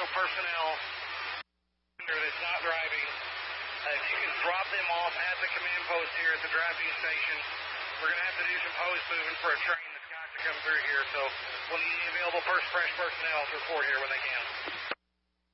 personnel that's not driving, if you can drop them off at the command post here at the driving station, we're going to have to do some hose moving for a train that's got to come through here, so we'll need any available first fresh personnel to report here when they can.